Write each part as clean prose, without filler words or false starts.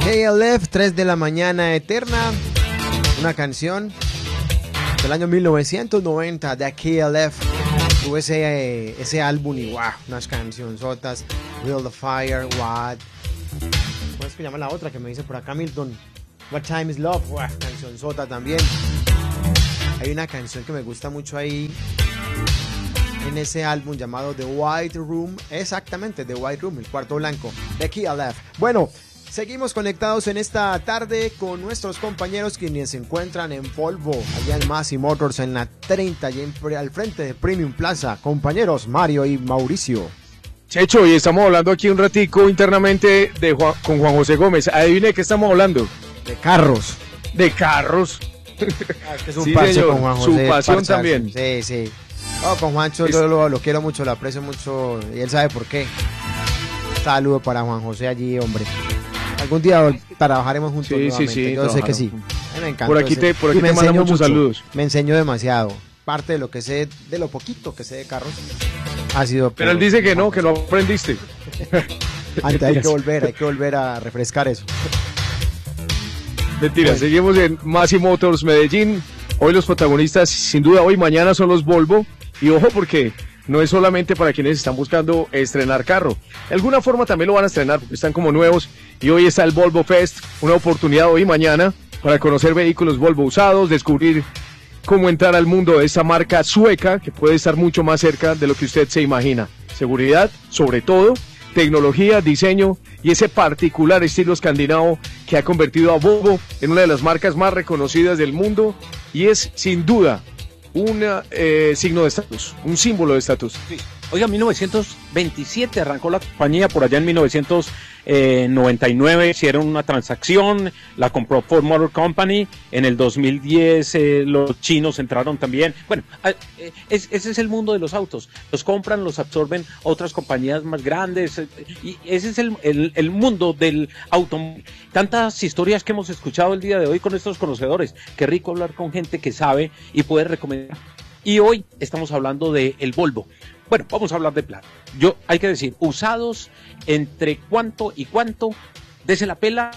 KLF, 3 de la mañana eterna, una canción del año 1990 de KLF. Tuvo ese álbum y wow, unas cancionzotas, Build the Fire, What, ¿cómo es que llama la otra que me dice por acá Milton? What Time is Love, wow, cancionzota también. Hay una canción que me gusta mucho ahí en ese álbum llamado The White Room, exactamente, The White Room, el cuarto blanco de KLF. Bueno, seguimos conectados en esta tarde con nuestros compañeros quienes se encuentran en Volvo, allá en Massey Motors en la 30 y al frente de Premium Plaza. Compañeros Mario y Mauricio. Checho, y estamos hablando aquí un ratico internamente con Juan José Gómez. Adivine qué estamos hablando. De carros. De carros. Es un sí, parche con Juan José. Su pasión también. Sí, sí. Oh, con Juancho yo lo quiero mucho, lo aprecio mucho y él sabe por qué. Saludo para Juan José allí, hombre. Algún día trabajaremos juntos nuevamente. Sí, yo sé que sí. Me encanta. Por aquí te mando muchos saludos. Me enseñó demasiado. Parte de lo que sé, de lo poquito que sé de carros, ha sido... Pero él dice que no aprendiste. Antes hay que volver a refrescar eso. Mentira, bueno. Seguimos en Massey Motors Medellín. Hoy los protagonistas, sin duda, hoy y mañana son los Volvo. Y ojo porque no es solamente para quienes están buscando estrenar carro. De alguna forma también lo van a estrenar porque están como nuevos. Y hoy está el Volvo Fest, una oportunidad hoy y mañana para conocer vehículos Volvo usados, descubrir cómo entrar al mundo de esa marca sueca que puede estar mucho más cerca de lo que usted se imagina. Seguridad, sobre todo, tecnología, diseño y ese particular estilo escandinavo que ha convertido a Volvo en una de las marcas más reconocidas del mundo y es sin duda un signo de estatus, un símbolo de estatus. Sí. Oiga, 1927 arrancó la compañía, por allá en 1999 hicieron una transacción, la compró Ford Motor Company, en el 2010 los chinos entraron también. Bueno, ese es el mundo de los autos, los compran, los absorben otras compañías más grandes y ese es el mundo del auto. Tantas historias que hemos escuchado el día de hoy con estos conocedores, qué rico hablar con gente que sabe y puede recomendar. Y hoy estamos hablando de el Volvo. Bueno, vamos a hablar de plata. Hay que decir, usados entre cuánto y cuánto, dese la pela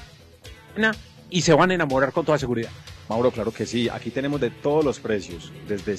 y se van a enamorar con toda seguridad. Mauro, claro que sí. Aquí tenemos de todos los precios, desde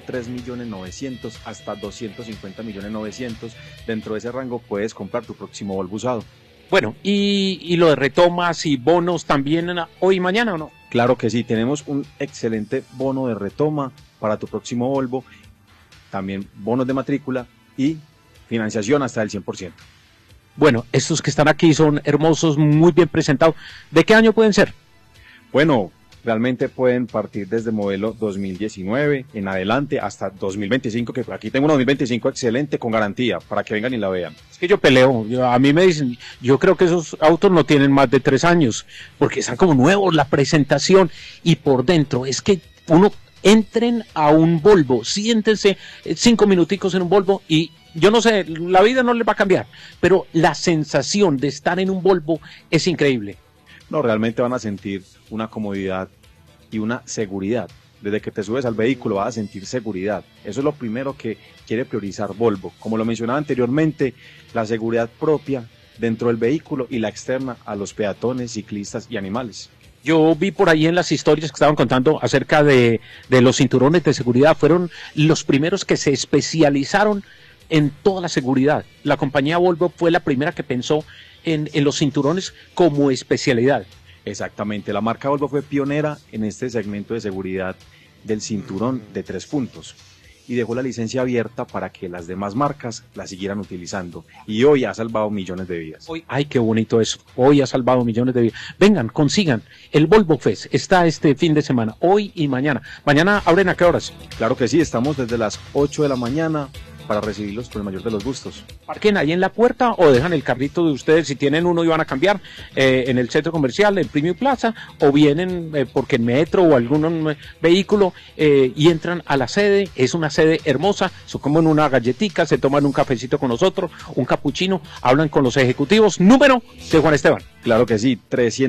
103.900.000 hasta 250.900.000. Dentro de ese rango puedes comprar tu próximo Volvo usado. Bueno, y lo de retomas y bonos también hoy y mañana, ¿o no? Claro que sí, tenemos un excelente bono de retoma para tu próximo Volvo, también bonos de matrícula y financiación hasta el 100%. Bueno, estos que están aquí son hermosos, muy bien presentados. ¿De qué año pueden ser? Bueno, realmente pueden partir desde modelo 2019 en adelante hasta 2025, que aquí tengo una 2025 excelente con garantía para que vengan y la vean. Es que yo peleo, a mí me dicen, yo creo que esos autos no tienen más de 3 años, porque están como nuevos, la presentación y por dentro, es que uno... Entren a un Volvo, siéntense 5 minuticos en un Volvo y yo no sé, la vida no les va a cambiar, pero la sensación de estar en un Volvo es increíble. No, realmente van a sentir una comodidad y una seguridad. Desde que te subes al vehículo vas a sentir seguridad. Eso es lo primero que quiere priorizar Volvo. Como lo mencionaba anteriormente, la seguridad propia dentro del vehículo y la externa a los peatones, ciclistas y animales. Yo vi por ahí en las historias que estaban contando acerca de los cinturones de seguridad, fueron los primeros que se especializaron en toda la seguridad. La compañía Volvo fue la primera que pensó en los cinturones como especialidad. Exactamente, la marca Volvo fue pionera en este segmento de seguridad del cinturón de 3 puntos y dejó la licencia abierta para que las demás marcas la siguieran utilizando y hoy ha salvado millones de vidas. Ay, qué bonito eso, hoy ha salvado millones de vidas. Vengan, consigan, el Volvo Fest está este fin de semana, hoy y mañana. ¿Mañana abren a qué horas? Claro que sí, estamos desde las 8 de la mañana para recibirlos con el mayor de los gustos. ¿Parquen ahí en la puerta o dejan el carrito de ustedes si tienen uno y van a cambiar en el centro comercial, en Premium Plaza, o vienen porque en metro o algún vehículo y entran a la sede? Es una sede hermosa, se comen una galletica, se toman un cafecito con nosotros, un capuchino, hablan con los ejecutivos. Número de Juan Esteban. Claro que sí,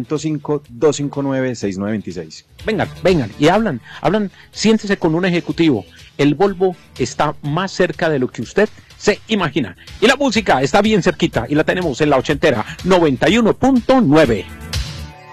305-259-6926. Vengan y hablan, siéntese con un ejecutivo. El Volvo está más cerca de lo que usted se imagina. Y la música está bien cerquita y la tenemos en la ochentera 91.9.